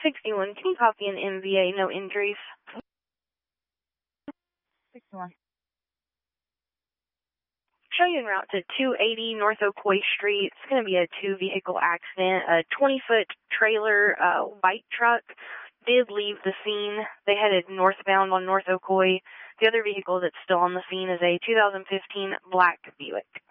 61, can you copy an MVA, no injuries? 61. Show you en route to 280 North Ocoee Street. It's going to be a two-vehicle accident. A 20-foot trailer white truck did leave the scene. They headed northbound on North Ocoee. The other vehicle that's still on the scene is a 2015 black Buick.